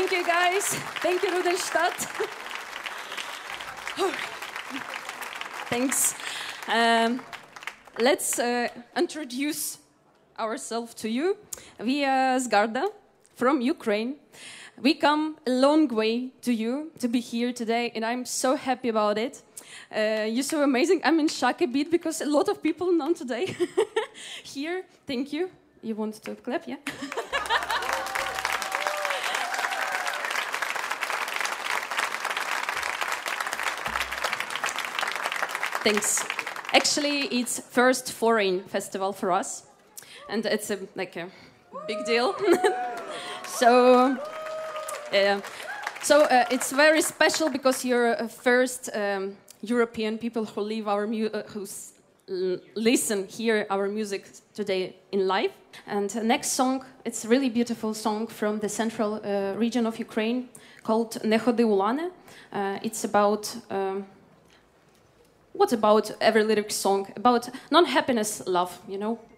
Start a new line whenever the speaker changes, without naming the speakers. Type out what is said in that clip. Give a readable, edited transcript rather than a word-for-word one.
Thank you, guys. Thank you, Rudenstadt. Thanks. Let's introduce ourselves to you. We are Zgarda from Ukraine. We come a long way to you to be here today, and I'm so happy about it. You're so amazing. I'm in shock a bit because a lot of people know today here. Thank you. You want to clap, yeah? Thanks. Actually, it's first foreign festival for us, and it's a big deal. So it's very special because you're first European people who live our listen, hear our music today in live. And the next song, it's a really beautiful song from the central region of Ukraine called "Не ходи у лани." It's about what about every lyric song? About non-happiness, love, you know?